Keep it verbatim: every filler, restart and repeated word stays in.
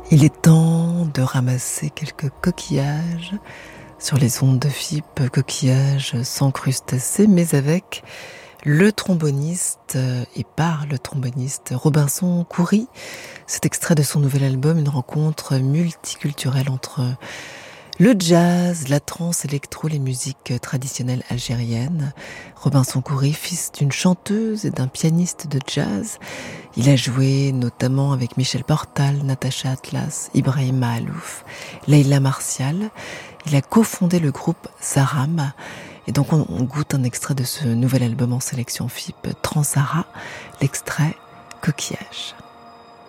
Il est temps de ramasser quelques coquillages sur les ondes de F I P, coquillages sans crustacés, mais avec le tromboniste et par le tromboniste Robinson Khoury. Cet extrait de son nouvel album, une rencontre multiculturelle entre le jazz, la trance électro, les musiques traditionnelles algériennes. Robinson Khoury, fils d'une chanteuse et d'un pianiste de jazz. Il a joué notamment avec Michel Portal, Natacha Atlas, Ibrahim Mahalouf, Leila Martial. Il a cofondé le groupe Saram. Et donc on, on goûte un extrait de ce nouvel album en sélection F I P, Transara, l'extrait Coquillage.